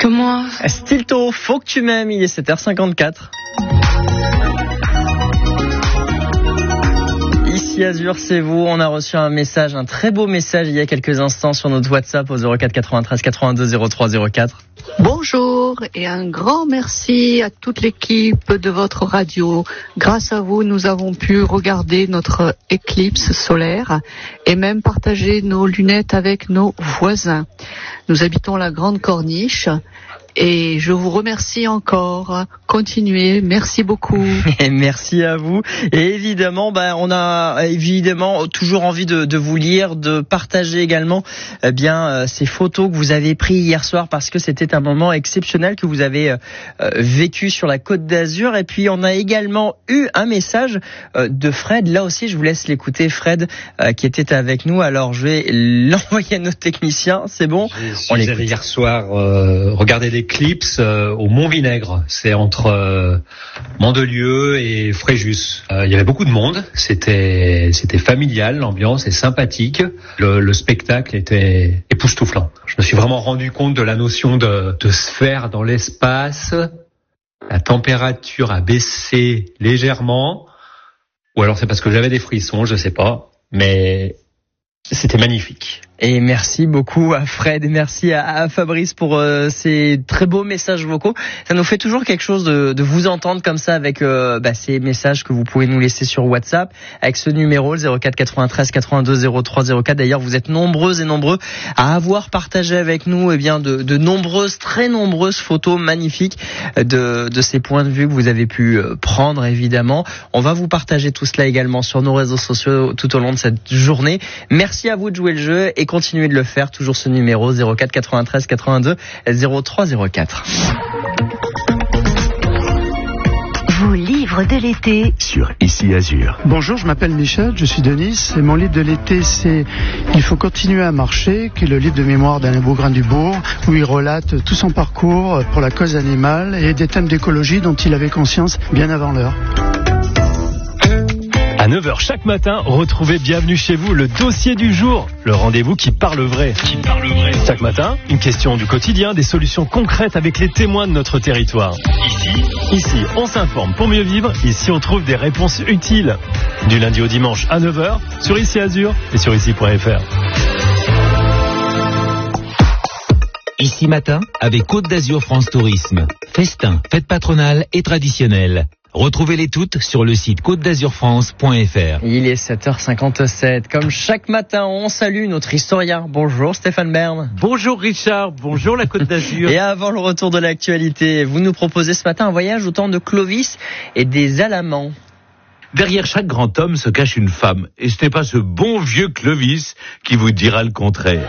que moi. Stilto, faut que tu m'aimes, il est 7h54. Ici Azur, c'est vous. On a reçu un message, un très beau message il y a quelques instants sur notre WhatsApp au 04 93 82 03 04. Bonjour et un grand merci à toute l'équipe de votre radio. Grâce à vous, nous avons pu regarder notre éclipse solaire et même partager nos lunettes avec nos voisins. Nous habitons la Grande Corniche. Et je vous remercie encore. Continuez. Merci beaucoup. Et merci à vous. Et évidemment, on a évidemment toujours envie de vous lire, de partager également ces photos que vous avez prises hier soir parce que c'était un moment exceptionnel que vous avez vécu sur la Côte d'Azur. Et puis on a également eu un message de Fred. Là aussi, je vous laisse l'écouter, Fred, qui était avec nous. Alors je vais l'envoyer à notre technicien. C'est bon. On l'écoute. Hier soir, regardez l'éclipse au Mont-Vinaigre. C'est entre Mandelieu et Fréjus. Il y avait beaucoup de monde. C'était familial, l'ambiance est sympathique. Le spectacle était époustouflant. Je me suis vraiment rendu compte de la notion de sphère dans l'espace. La température a baissé légèrement. Ou alors c'est parce que j'avais des frissons, je sais pas. Mais c'était magnifique. Et merci beaucoup à Fred et merci à Fabrice pour ces très beaux messages vocaux. Ça nous fait toujours quelque chose de vous entendre comme ça avec ces messages que vous pouvez nous laisser sur WhatsApp avec ce numéro le 04 93 82 03 04. D'ailleurs, vous êtes nombreuses et nombreux à avoir partagé avec nous de nombreuses, très nombreuses photos magnifiques de ces points de vue que vous avez pu prendre évidemment. On va vous partager tout cela également sur nos réseaux sociaux tout au long de cette journée. Merci à vous de jouer le jeu et continuez de le faire, toujours ce numéro 04 93 82 03 04. Vos livres de l'été sur Ici Azur. Bonjour, je m'appelle Michel, je suis de Nice et mon livre de l'été c'est Il faut continuer à marcher, qui est le livre de mémoire d'Alain Bougrain-Dubourg, où il relate tout son parcours pour la cause animale et des thèmes d'écologie dont il avait conscience bien avant l'heure. À 9h chaque matin, retrouvez Bienvenue chez vous, le dossier du jour, le rendez-vous qui parle vrai. Chaque matin, une question du quotidien, des solutions concrètes avec les témoins de notre territoire. Ici, on s'informe pour mieux vivre, ici on trouve des réponses utiles. Du lundi au dimanche à 9h, sur Ici Azur et sur ici.fr. Ici matin, avec Côte d'Azur France Tourisme. Festin, fête patronale et traditionnelle. Retrouvez-les toutes sur le site côte-d'azurfrance.fr. Il est 7h57. Comme chaque matin, on salue notre historien. Bonjour Stéphane Bern. Bonjour Richard, bonjour la Côte d'Azur. Et avant le retour de l'actualité, vous nous proposez ce matin un voyage au temps de Clovis et des Alamans. Derrière chaque grand homme se cache une femme. Et ce n'est pas ce bon vieux Clovis qui vous dira le contraire.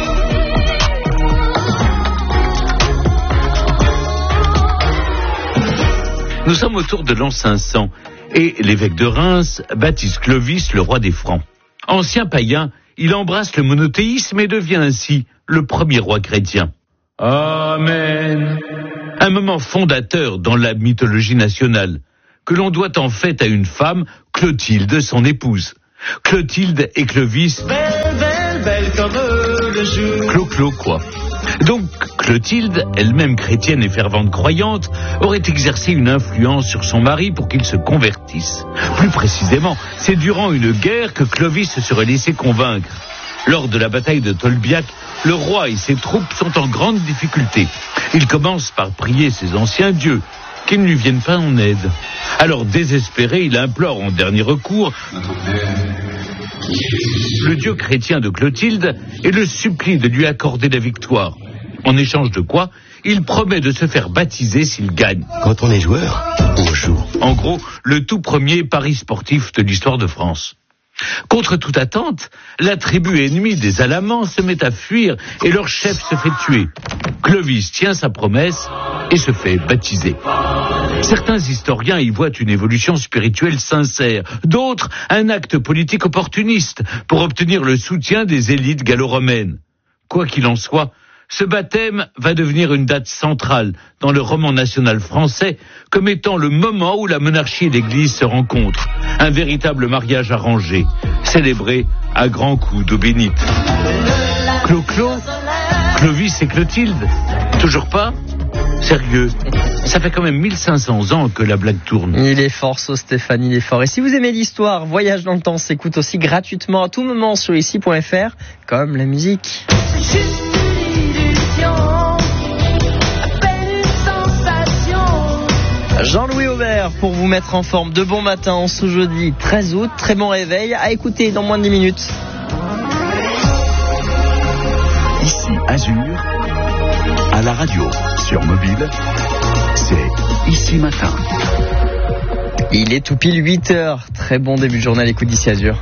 Nous sommes autour de l'an 500 et l'évêque de Reims baptise Clovis le roi des Francs. Ancien païen, il embrasse le monothéisme et devient ainsi le premier roi chrétien. Amen. Un moment fondateur dans la mythologie nationale, que l'on doit en fait à une femme, Clotilde, son épouse. Clotilde et Clovis, belle comme le jour. Clo-clo, quoi. Donc, Clotilde, elle-même chrétienne et fervente croyante, aurait exercé une influence sur son mari pour qu'il se convertisse. Plus précisément, c'est durant une guerre que Clovis se serait laissé convaincre. Lors de la bataille de Tolbiac, le roi et ses troupes sont en grande difficulté. Il commence par prier ses anciens dieux, qui ne lui viennent pas en aide. Alors, désespéré, il implore en dernier recours le dieu chrétien de Clotilde et le supplie de lui accorder la victoire. En échange de quoi, il promet de se faire baptiser s'il gagne. Quand on est joueur, on joue. En gros, le tout premier pari sportif de l'histoire de France. Contre toute attente, la tribu ennemie des Alamans se met à fuir et leur chef se fait tuer. Clovis tient sa promesse et se fait baptiser. Certains historiens y voient une évolution spirituelle sincère, d'autres un acte politique opportuniste pour obtenir le soutien des élites gallo-romaines. Quoi qu'il en soit, ce baptême va devenir une date centrale dans le roman national français comme étant le moment où la monarchie et l'Église se rencontrent. Un véritable mariage arrangé, célébré à grands coups d'eau bénite. Clo-Clo, Clovis et Clotilde, Toujours pas ? Sérieux ? Ça fait quand même 1500 ans que la blague tourne. Il est fort, ce Stéphane, il est fort. Et si vous aimez l'histoire, Voyage dans le temps s'écoute aussi gratuitement à tout moment sur ici.fr, comme la musique. Jean-Louis Aubert pour vous mettre en forme. De bon matin en ce jeudi 13 août. Très bon réveil à écouter dans moins de 10 minutes. Ici Azur, à la radio, sur mobile, c'est Ici Matin. Il est tout pile 8h. Très bon début de journée à l'écoute d'Ici Azur.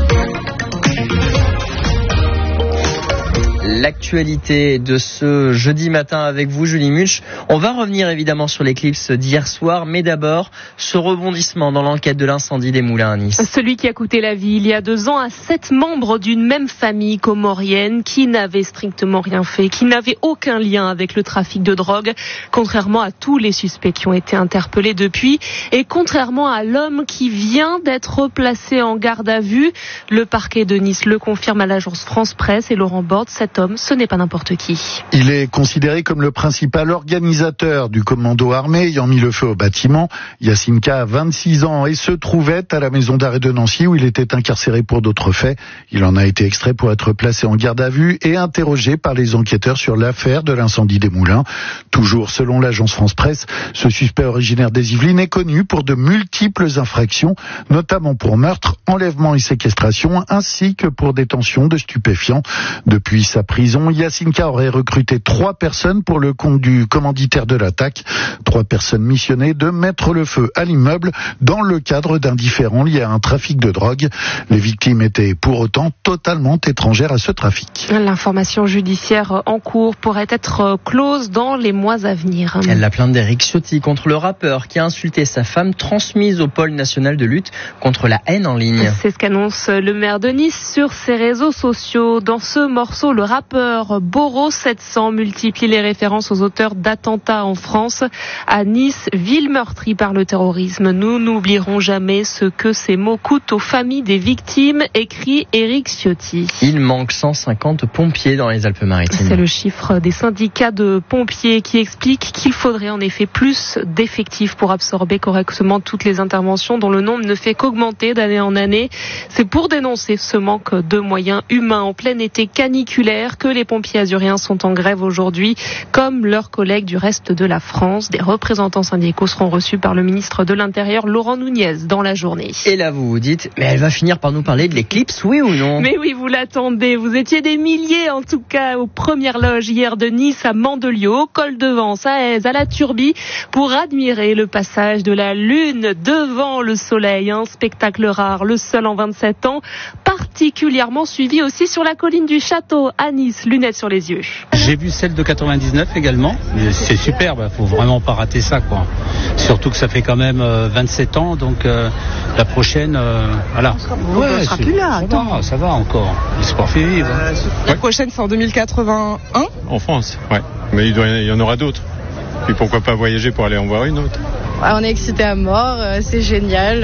L'actualité de ce jeudi matin avec vous, Julie Much. On va revenir évidemment sur l'éclipse d'hier soir, mais d'abord, ce rebondissement dans l'enquête de l'incendie des Moulins à Nice. Celui qui a coûté la vie il y a 2 ans à 7 membres d'une même famille comorienne qui n'avaient strictement rien fait, qui n'avaient aucun lien avec le trafic de drogue, contrairement à tous les suspects qui ont été interpellés depuis, et contrairement à l'homme qui vient d'être placé en garde à vue. Le parquet de Nice le confirme à l'agence France Presse et Laurent Borde, cet homme, ce n'est pas n'importe qui. Il est considéré comme le principal organisateur du commando armé ayant mis le feu au bâtiment. Yacine K a 26 ans et se trouvait à la maison d'arrêt de Nancy où il était incarcéré pour d'autres faits. Il en a été extrait pour être placé en garde à vue et interrogé par les enquêteurs sur l'affaire de l'incendie des Moulins. Toujours selon l'agence France Presse, ce suspect originaire des Yvelines est connu pour de multiples infractions, notamment pour meurtre, enlèvement et séquestration, ainsi que pour détention de stupéfiants. Depuis sa prison, Yacine K aurait recruté 3 personnes pour le compte du commanditaire de l'attaque. 3 personnes missionnées de mettre le feu à l'immeuble dans le cadre d'un différend lié à un trafic de drogue. Les victimes étaient pour autant totalement étrangères à ce trafic. L'information judiciaire en cours pourrait être close dans les mois à venir. La plainte d'Éric Ciotti contre le rappeur qui a insulté sa femme transmise au pôle national de lutte contre la haine en ligne. C'est ce qu'annonce le maire de Nice sur ses réseaux sociaux. Dans ce morceau, le rappeur Boro 700 multiplie les références aux auteurs d'attentats en France. À Nice, ville meurtrie par le terrorisme. Nous n'oublierons jamais ce que ces mots coûtent aux familles des victimes, écrit Éric Ciotti. Il manque 150 pompiers dans les Alpes-Maritimes. C'est le chiffre des syndicats de pompiers qui explique qu'il faudrait en effet plus d'effectifs pour absorber correctement toutes les interventions dont le nombre ne fait qu'augmenter d'année en année. C'est pour dénoncer ce manque de moyens humains en plein été caniculaire que les pompiers azuriens sont en grève aujourd'hui, comme leurs collègues du reste de la France. Des représentants syndicaux seront reçus par le ministre de l'Intérieur, Laurent Nunez, dans la journée. Et là, vous vous dites, mais elle va finir par nous parler de l'éclipse, oui ou non ? Mais oui, vous l'attendez. Vous étiez des milliers, en tout cas, aux premières loges hier de Nice à Mandelieu, au col de Vence, à Aise, à la Turbie, pour admirer le passage de la Lune devant le Soleil. Un spectacle rare, le seul en 27 ans, particulièrement suivi aussi sur la colline du Château, à Nice, lunettes sur les yeux. J'ai vu celle de 99 également. C'est superbe, faut vraiment pas rater ça, quoi. Surtout que ça fait quand même 27 ans, donc la prochaine, voilà. On sera plus là, attends. Ça va encore. L'espoir fait vivre. La prochaine, c'est en 2081. En France, ouais. Mais il y en aura d'autres. Puis pourquoi pas voyager pour aller en voir une autre. On est excités à mort, c'est génial.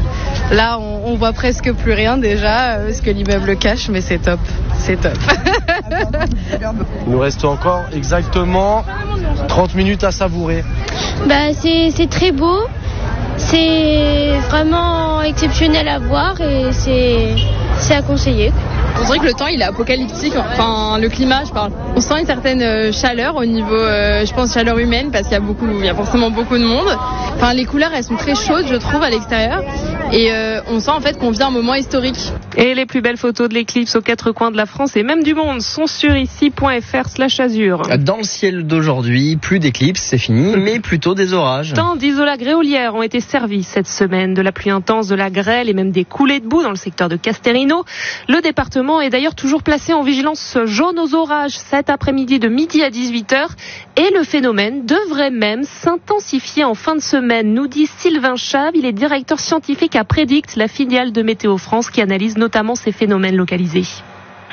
Là, on voit presque plus rien déjà, parce que l'immeuble cache, mais c'est top. C'est top. Il nous reste encore exactement 30 minutes à savourer. C'est très beau, c'est vraiment exceptionnel à voir et c'est à conseiller. On dirait que le temps il est apocalyptique, enfin le climat je parle. On sent une certaine chaleur au niveau, je pense chaleur humaine parce qu'il y a forcément beaucoup de monde. Enfin les couleurs elles sont très chaudes je trouve à l'extérieur et on sent en fait qu'on vit un moment historique. Et les plus belles photos de l'éclipse aux 4 coins de la France et même du monde sont sur ici.fr/azur. Dans le ciel d'aujourd'hui, plus d'éclipses, c'est fini, mais plutôt des orages. Tant d'isolats gréolières ont été servis cette semaine, de la pluie intense, de la grêle et même des coulées de boue dans le secteur de Casterino. Le département est d'ailleurs toujours placé en vigilance jaune aux orages cet après-midi de midi à 18h et le phénomène devrait même s'intensifier en fin de semaine, nous dit Sylvain Chave, il est directeur scientifique à Prédict, la filiale de Météo France qui analyse notamment ces phénomènes localisés.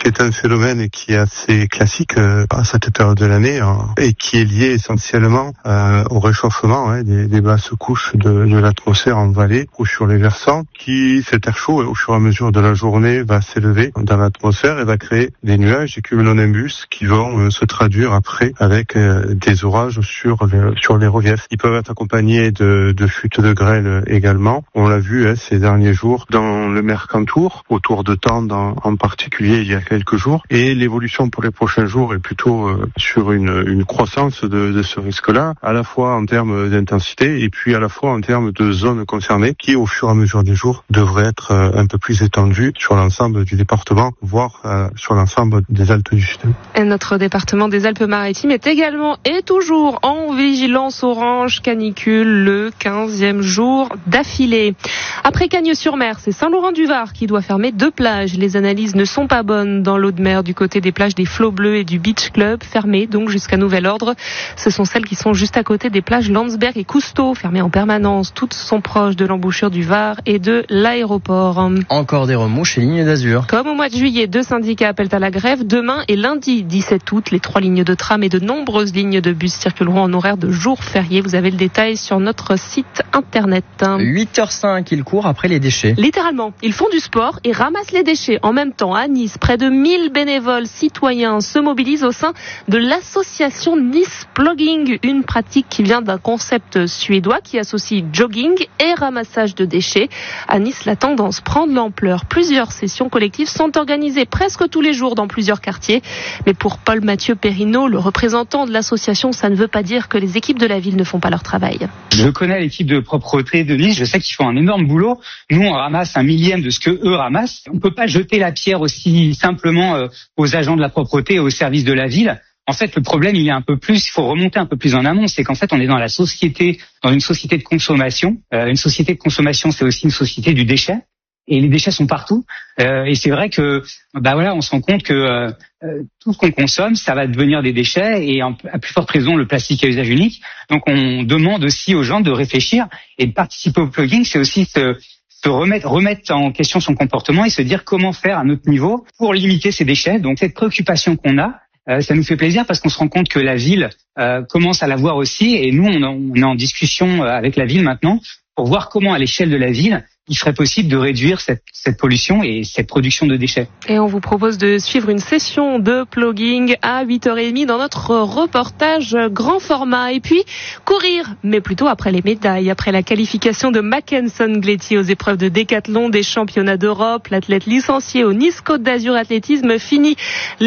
qui est un phénomène qui est assez classique à cette période de l'année et qui est lié essentiellement au réchauffement des basses couches de l'atmosphère en vallée ou sur les versants, qui cet air chaud au fur et à mesure de la journée va s'élever dans l'atmosphère et va créer des nuages, des cumulonimbus qui vont se traduire après avec des orages sur les reliefs. Ils peuvent être accompagnés de chutes de grêle également. On l'a vu ces derniers jours dans le Mercantour, autour de Tende en particulier il y a quelques jours. Et l'évolution pour les prochains jours est plutôt sur une croissance de ce risque-là, à la fois en termes d'intensité et puis à la fois en termes de zones concernées qui, au fur et à mesure des jours, devraient être un peu plus étendues sur l'ensemble du département, voire sur l'ensemble des Alpes du Sud. Et notre département des Alpes-Maritimes est également et toujours en vigilance orange canicule le 15e jour d'affilée. Après Cagnes-sur-Mer, c'est Saint-Laurent-du-Var qui doit fermer 2 plages. Les analyses ne sont pas bonnes dans l'eau de mer du côté des plages des Flots Bleus et du Beach Club, fermées donc jusqu'à nouvel ordre. Ce sont celles qui sont juste à côté des plages Landsberg et Cousteau, fermées en permanence. Toutes sont proches de l'embouchure du Var et de l'aéroport. Encore des remous chez Ligne d'Azur. Comme au mois de juillet, 2 syndicats appellent à la grève. Demain et lundi 17 août, les 3 lignes de tram et de nombreuses lignes de bus circuleront en horaire de jour férié. Vous avez le détail sur notre site internet. 8h05, ils courent après les déchets. Littéralement, ils font du sport et ramassent les déchets. En même temps, à Nice, près de 1000 bénévoles citoyens se mobilisent au sein de l'association Nice Plogging, une pratique qui vient d'un concept suédois qui associe jogging et ramassage de déchets. À Nice, la tendance prend de l'ampleur. Plusieurs sessions collectives sont organisées presque tous les jours dans plusieurs quartiers. Mais pour Paul-Mathieu Perrineau, le représentant de l'association, ça ne veut pas dire que les équipes de la ville ne font pas leur travail. Je connais l'équipe de propreté de Nice, je sais qu'ils font un énorme boulot. Nous, on ramasse 1/1000 de ce que eux ramassent. On ne peut pas jeter la pierre aussi simplement aux agents de la propreté et aux services de la ville. En fait, le problème, il est un peu plus, il faut remonter un peu plus en amont. C'est qu'en fait, on est dans une société de consommation. Une société de consommation, c'est aussi une société du déchet. Et les déchets sont partout. Et c'est vrai que, on se rend compte que tout ce qu'on consomme, ça va devenir des déchets. Et à plus forte raison, le plastique à usage unique. Donc, on demande aussi aux gens de réfléchir et de participer au plugging. C'est aussi se remettre en question son comportement et se dire comment faire à notre niveau pour limiter ces déchets. Donc, cette préoccupation qu'on a, ça nous fait plaisir parce qu'on se rend compte que la ville commence à la voir aussi. Et nous, on est en discussion avec la ville maintenant pour voir comment, à l'échelle de la ville, il serait possible de réduire cette pollution et cette production de déchets. Et on vous propose de suivre une session de plugging à 8h30 dans notre reportage grand format. Et puis, courir, mais plutôt après les médailles. Après la qualification de Mackenson Gletti aux épreuves de décathlon des championnats d'Europe, l'athlète licencié au Nice Côte d'Azur Athlétisme finit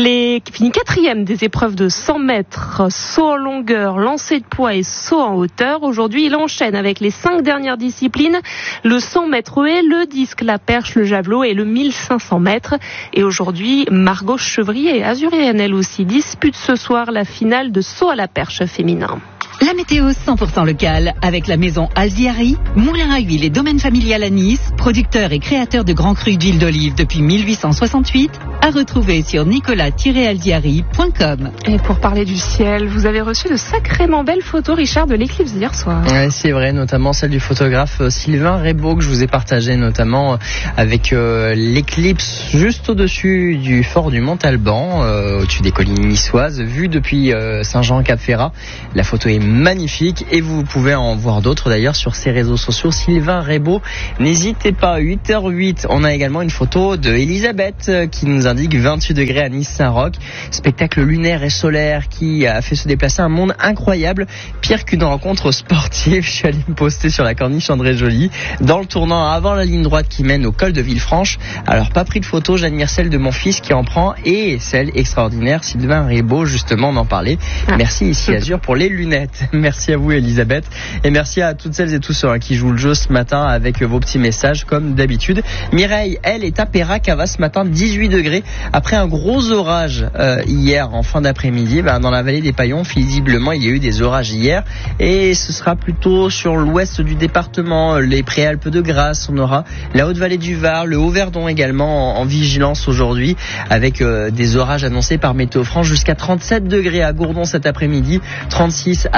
4e des épreuves de 100 mètres, saut en longueur, lancer de poids et saut en hauteur. Aujourd'hui, il enchaîne avec les 5 dernières disciplines, le 100 mètres haies, le disque, la perche, le javelot et le 1500 mètres. Et aujourd'hui, Margot Chevrier, azurienne elle aussi, dispute ce soir la finale de saut à la perche féminin. La météo 100% locale avec la maison Alziari, moulin à huile et domaine familial à Nice, producteur et créateur de grands crus d'huile d'olive depuis 1868, à retrouver sur nicolas-alziari.com. Et pour parler du ciel, vous avez reçu de sacrément belles photos, Richard, de l'éclipse d'hier soir. Ouais, c'est vrai, notamment celle du photographe Sylvain Rebaud que je vous ai partagé notamment avec l'éclipse juste au-dessus du fort du Mont-Alban, au-dessus des collines niçoises, vue depuis Saint-Jean-Cap-Ferrat. La photo est magnifique et vous pouvez en voir d'autres d'ailleurs sur ses réseaux sociaux. Sylvain Rebaud, n'hésitez pas. 8h08, on a également une photo de Elisabeth qui nous indique 28 degrés à Nice-Saint-Roch. Spectacle lunaire et solaire qui a fait se déplacer un monde incroyable, pire qu'une rencontre sportive. Je suis allé me poster sur la corniche André Joly dans le tournant avant la ligne droite qui mène au col de Villefranche. Alors pas pris de photo, j'admire celle de mon fils qui en prend et celle extraordinaire Sylvain Rebaud, justement on en parlait. Merci ici Azur pour les lunettes. Merci à vous Elisabeth et merci à toutes celles et tous ceux qui jouent le jeu ce matin avec vos petits messages comme d'habitude. Mireille, elle est à Perracava ce matin, 18 degrés après un gros orage hier en fin d'après-midi. Dans la vallée des Paillons, visiblement il y a eu des orages hier et ce sera plutôt sur l'ouest du département, les Préalpes de Grasse, on aura la Haute-Vallée du Var, le Haut-Verdon également en vigilance aujourd'hui avec des orages annoncés par Météo France jusqu'à 37 degrés à Gourdon cet après-midi, 36 à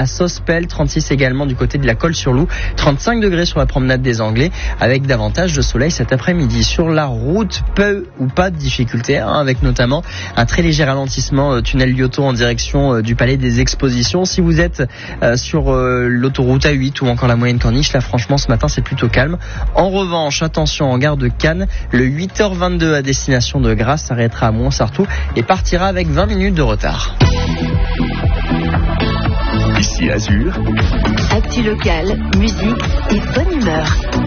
Sospel, 36 également du côté de la Colle-sur-Loup, 35 degrés sur la promenade des Anglais, avec davantage de soleil cet après-midi. Sur la route, peu ou pas de difficultés, avec notamment un très léger ralentissement tunnel Lyoto en direction du Palais des Expositions. Si vous êtes sur l'autoroute A8 ou encore la moyenne corniche, là franchement ce matin c'est plutôt calme. En revanche, attention en gare de Cannes, le 8h22 à destination de Grasse s'arrêtera à Montsartou et partira avec 20 minutes de retard. Ici Azur. Actu locale, musique et bonne humeur.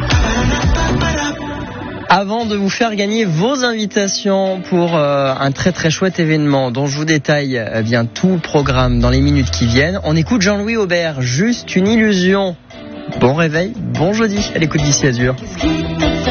Avant de vous faire gagner vos invitations pour un très très chouette événement dont je vous détaille bien tout le programme dans les minutes qui viennent, on écoute Jean-Louis Aubert, Juste une illusion. Bon réveil, bon jeudi à l'écoute d'Ici Azur.